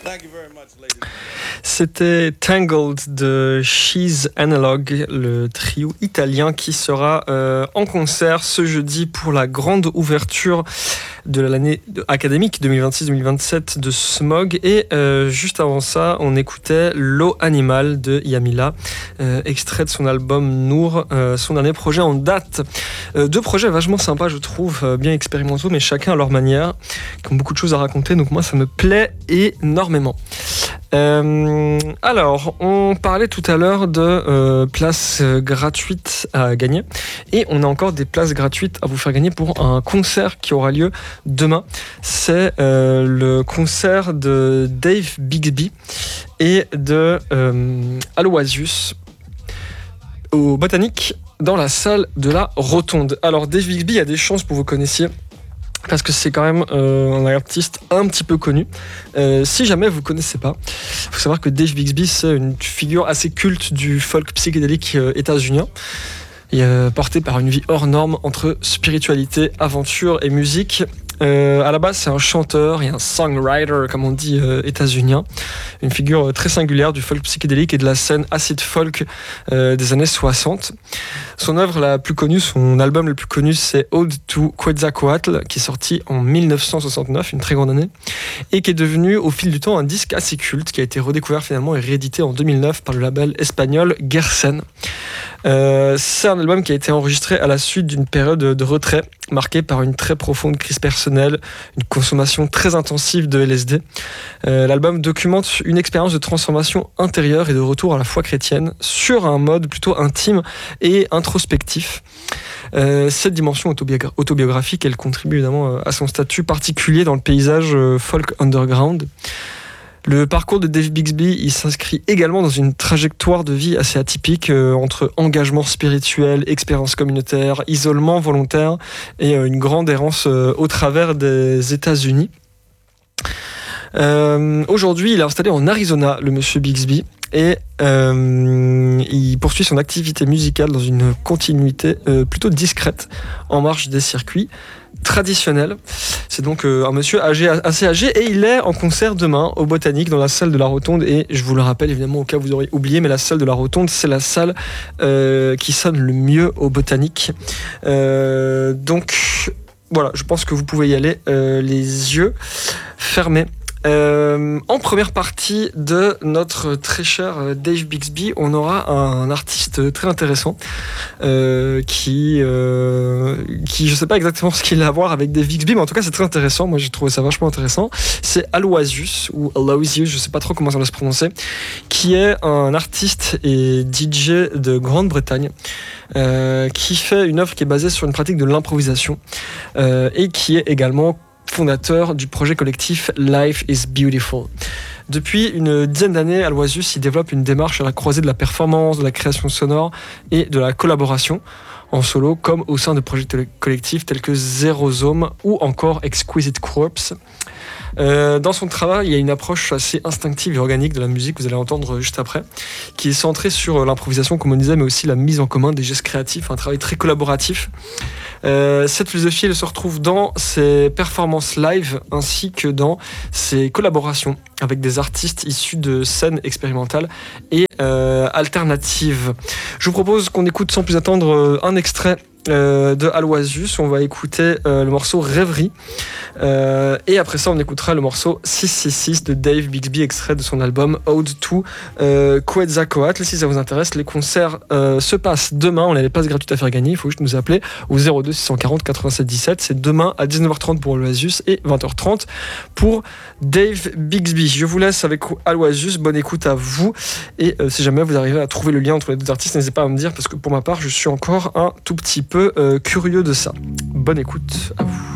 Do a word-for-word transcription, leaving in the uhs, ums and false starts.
C'était Tangled de She's Analog, le trio italien qui sera euh, en concert ce jeudi pour la grande ouverture de l'année académique deux mille vingt-six deux mille vingt-sept de Smog. Et euh, juste avant ça, on écoutait L'eau animale de Yamila, euh, extrait de son album Nour, euh, son dernier projet en date. Euh, deux projets vachement sympas, je trouve, euh, bien expérimentaux, mais chacun à leur manière, qui ont beaucoup de choses à raconter, donc moi ça me plaît énormément. Euh, alors, on parlait tout à l'heure de euh, places euh, gratuites à gagner, et on a encore des places gratuites à vous faire gagner pour un concert qui aura lieu demain. C'est euh, le concert de Dave Bixby et de euh, Aloysius au Botanique dans la salle de la Rotonde. Alors Dave Bixby, il y a des chances pour que vous connaissiez, parce que c'est quand même euh, un artiste un petit peu connu. Euh, si jamais vous ne connaissez pas, il faut savoir que Dave Bixby, c'est une figure assez culte du folk psychédélique euh, états-unien, et, euh, porté par une vie hors norme entre spiritualité, aventure et musique. Euh, à la base, c'est un chanteur et un songwriter, comme on dit, euh, états-unien. Une figure très singulière du folk psychédélique et de la scène acid folk euh, des années soixante. Son œuvre la plus connue, son album le plus connu, c'est Ode to Quetzalcoatl, qui est sorti en dix-neuf cent soixante-neuf, une très grande année, et qui est devenu au fil du temps un disque assez culte, qui a été redécouvert finalement et réédité en deux mille neuf par le label espagnol Gersen. Euh, c'est un album qui a été enregistré à la suite d'une période de retrait marquée par une très profonde crise personnelle, une consommation très intensive de L S D. Euh, l'album documente une expérience de transformation intérieure et de retour à la foi chrétienne sur un mode plutôt intime et introspectif. Euh, cette dimension autobiogra- autobiographique, elle contribue évidemment à son statut particulier dans le paysage euh, folk underground. Le parcours de Dave Bixby, il s'inscrit également dans une trajectoire de vie assez atypique euh, entre engagement spirituel, expérience communautaire, isolement volontaire et euh, une grande errance euh, au travers des États-Unis. Euh, aujourd'hui, il est installé en Arizona, le monsieur Bixby, et euh, il poursuit son activité musicale dans une continuité euh, plutôt discrète, en marge des circuits traditionnels. C'est donc euh, un monsieur âgé, assez âgé, et il est en concert demain au Botanique dans la salle de la Rotonde. Et je vous le rappelle évidemment au cas où vous auriez oublié, mais la salle de la Rotonde, c'est la salle euh, qui sonne le mieux au Botanique. Euh, donc voilà, je pense que vous pouvez y aller euh, les yeux fermés. Euh, en première partie de notre très cher Dave Bixby, on aura un artiste très intéressant euh, qui, euh, qui, je sais pas exactement ce qu'il a à voir avec Dave Bixby, mais en tout cas c'est très intéressant. Moi j'ai trouvé ça vachement intéressant. C'est Aloysius ou Aloysius, je sais pas trop comment ça doit se prononcer, qui est un artiste et D J de Grande-Bretagne, euh, qui fait une œuvre qui est basée sur une pratique de l'improvisation euh, et qui est également fondateur du projet collectif Life is Beautiful. Depuis une dizaine d'années, Aloysius y développe une démarche à la croisée de la performance, de la création sonore et de la collaboration en solo, comme au sein de projets collectifs tels que Zerosome ou encore Exquisite Corpse. Euh, dans son travail, il y a une approche assez instinctive et organique de la musique, vous allez entendre juste après, qui est centrée sur l'improvisation, comme on disait, mais aussi la mise en commun des gestes créatifs, un travail très collaboratif. Euh, cette philosophie, elle se retrouve dans ses performances live ainsi que dans ses collaborations avec des artistes issus de scènes expérimentales et euh, alternatives. Je vous propose qu'on écoute sans plus attendre un extrait Euh, de Aloysius. On va écouter euh, le morceau Rêverie euh, et après ça on écoutera le morceau six six six de Dave Bixby, extrait de son album Ode to euh, Quetzalcoatl. Si ça vous intéresse, les concerts euh, se passent demain, on a les places gratuites à faire gagner, il faut juste nous appeler au zéro deux six cent quarante quatre-vingt-sept dix-sept. C'est demain à dix-neuf heures trente pour Aloysius et vingt heures trente pour Dave Bixby. Je vous laisse avec Aloysius, bonne écoute à vous, et euh, si jamais vous arrivez à trouver le lien entre les deux artistes, n'hésitez pas à me dire, parce que pour ma part je suis encore un tout petit peu Euh, curieux de ça. Bonne écoute à vous.